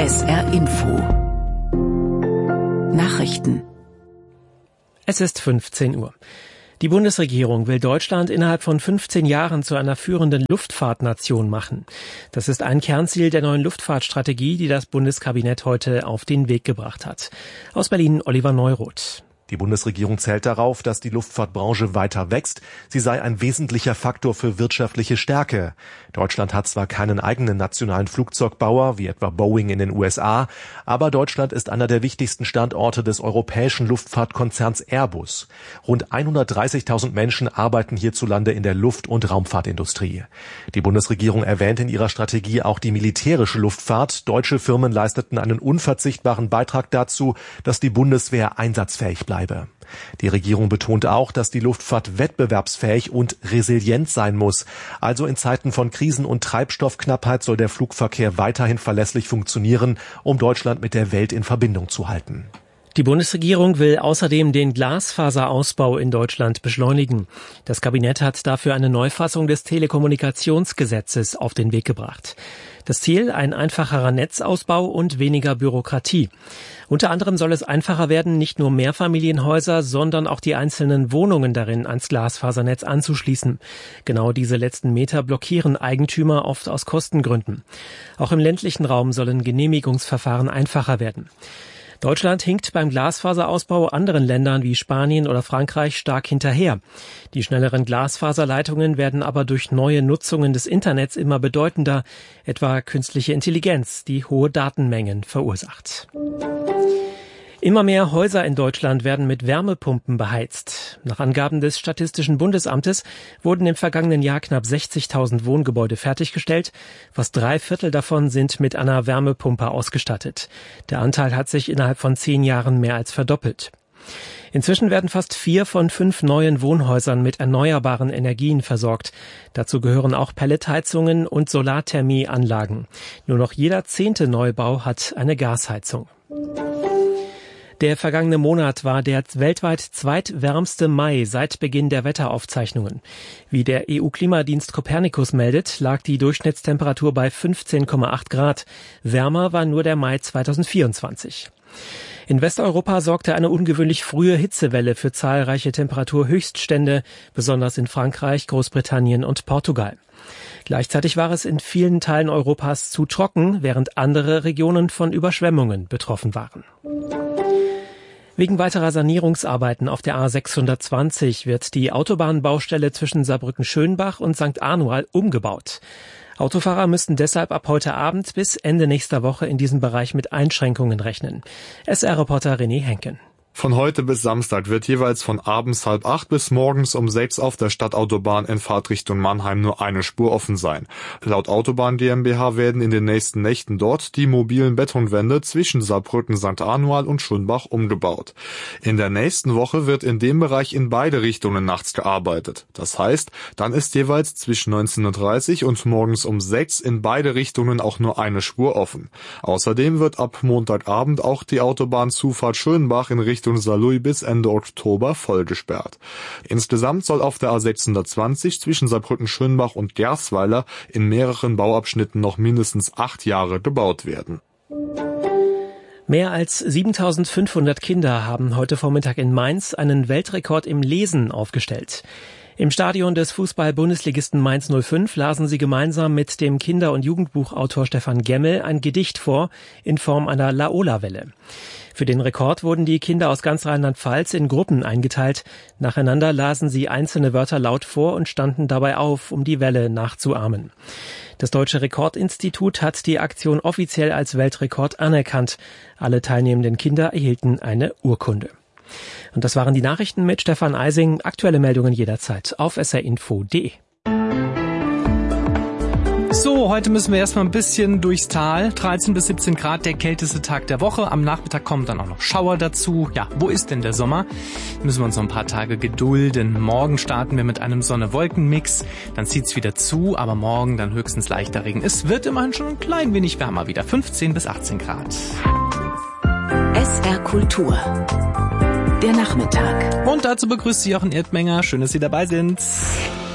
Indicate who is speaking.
Speaker 1: SR Info. Nachrichten.
Speaker 2: Es ist 15 Uhr. Die Bundesregierung will Deutschland innerhalb von 15 Jahren zu einer führenden Luftfahrtnation machen. Das ist ein Kernziel der neuen Luftfahrtstrategie, die das Bundeskabinett heute auf den Weg gebracht hat. Aus Berlin Oliver Neuroth.
Speaker 3: Die Bundesregierung zählt darauf, dass die Luftfahrtbranche weiter wächst. Sie sei ein wesentlicher Faktor für wirtschaftliche Stärke. Deutschland hat zwar keinen eigenen nationalen Flugzeugbauer, wie etwa Boeing in den USA, aber Deutschland ist einer der wichtigsten Standorte des europäischen Luftfahrtkonzerns Airbus. Rund 130.000 Menschen arbeiten hierzulande in der Luft- und Raumfahrtindustrie. Die Bundesregierung erwähnt in ihrer Strategie auch die militärische Luftfahrt. Deutsche Firmen leisteten einen unverzichtbaren Beitrag dazu, dass die Bundeswehr einsatzfähig bleibt. Die Regierung betont auch, dass die Luftfahrt wettbewerbsfähig und resilient sein muss. Also in Zeiten von Krisen und Treibstoffknappheit soll der Flugverkehr weiterhin verlässlich funktionieren, um Deutschland mit der Welt in Verbindung zu halten.
Speaker 2: Die Bundesregierung will außerdem den Glasfaserausbau in Deutschland beschleunigen. Das Kabinett hat dafür eine Neufassung des Telekommunikationsgesetzes auf den Weg gebracht. Das Ziel: ein einfacherer Netzausbau und weniger Bürokratie. Unter anderem soll es einfacher werden, nicht nur Mehrfamilienhäuser, sondern auch die einzelnen Wohnungen darin ans Glasfasernetz anzuschließen. Genau diese letzten Meter blockieren Eigentümer oft aus Kostengründen. Auch im ländlichen Raum sollen Genehmigungsverfahren einfacher werden. Deutschland hinkt beim Glasfaserausbau anderen Ländern wie Spanien oder Frankreich stark hinterher. Die schnelleren Glasfaserleitungen werden aber durch neue Nutzungen des Internets immer bedeutender, etwa künstliche Intelligenz, die hohe Datenmengen verursacht. Immer mehr Häuser in Deutschland werden mit Wärmepumpen beheizt. Nach Angaben des Statistischen Bundesamtes wurden im vergangenen Jahr knapp 60.000 Wohngebäude fertiggestellt. Fast 3/4 davon sind mit einer Wärmepumpe ausgestattet. Der Anteil hat sich innerhalb von 10 Jahren mehr als verdoppelt. Inzwischen werden fast 4 von 5 neuen Wohnhäusern mit erneuerbaren Energien versorgt. Dazu gehören auch Pelletheizungen und Solarthermieanlagen. Nur noch jeder 10. Neubau hat eine Gasheizung. Der vergangene Monat war der weltweit zweitwärmste Mai seit Beginn der Wetteraufzeichnungen. Wie der EU-Klimadienst Copernicus meldet, lag die Durchschnittstemperatur bei 15,8 Grad. Wärmer war nur der Mai 2024. In Westeuropa sorgte eine ungewöhnlich frühe Hitzewelle für zahlreiche Temperaturhöchststände, besonders in Frankreich, Großbritannien und Portugal. Gleichzeitig war es in vielen Teilen Europas zu trocken, während andere Regionen von Überschwemmungen betroffen waren. Wegen weiterer Sanierungsarbeiten auf der A620 wird die Autobahnbaustelle zwischen Saarbrücken-Schönbach und St. Anual umgebaut. Autofahrer müssten deshalb ab heute Abend bis Ende nächster Woche in diesem Bereich mit Einschränkungen rechnen. SR-Reporter René Henken.
Speaker 4: Von heute bis Samstag wird jeweils von abends 7:30 bis morgens um 6 auf der Stadtautobahn in Fahrtrichtung Mannheim nur eine Spur offen sein. Laut Autobahn GmbH werden in den nächsten Nächten dort die mobilen Betonwände zwischen Saarbrücken, St. Anual und Schönbach umgebaut. In der nächsten Woche wird in dem Bereich in beide Richtungen nachts gearbeitet. Das heißt, dann ist jeweils zwischen 19:30 und morgens um 6 in beide Richtungen auch nur eine Spur offen. Außerdem wird ab Montagabend auch die Autobahnzufahrt Schönbach in Richtung Saarlouis bis Ende Oktober voll gesperrt. Insgesamt soll auf der A620 zwischen Saarbrücken-Schönbach und Gersweiler in mehreren Bauabschnitten noch mindestens 8 Jahre gebaut werden.
Speaker 2: Mehr als 7.500 Kinder haben heute Vormittag in Mainz einen Weltrekord im Lesen aufgestellt. Im Stadion des Fußball-Bundesligisten Mainz 05 lasen sie gemeinsam mit dem Kinder- und Jugendbuchautor Stefan Gemmel ein Gedicht vor in Form einer Laola-Welle. Für den Rekord wurden die Kinder aus ganz Rheinland-Pfalz in Gruppen eingeteilt. Nacheinander lasen sie einzelne Wörter laut vor und standen dabei auf, um die Welle nachzuahmen. Das Deutsche Rekordinstitut hat die Aktion offiziell als Weltrekord anerkannt. Alle teilnehmenden Kinder erhielten eine Urkunde. Und das waren die Nachrichten mit Stefan Eising. Aktuelle Meldungen jederzeit auf srinfo.de.
Speaker 5: So, heute müssen wir erstmal ein bisschen durchs Tal. 13 bis 17 Grad, der kälteste Tag der Woche. Am Nachmittag kommen dann auch noch Schauer dazu. Ja, wo ist denn der Sommer? Müssen wir uns noch ein paar Tage gedulden. Morgen starten wir mit einem Sonne-Wolken-Mix. Dann zieht's wieder zu, aber morgen dann höchstens leichter Regen. Es wird immerhin schon ein klein wenig wärmer wieder. 15 bis 18 Grad.
Speaker 1: SR Kultur. Der Nachmittag.
Speaker 5: Und dazu begrüßt Sie Jochen Erdmenger. Schön, dass Sie dabei sind.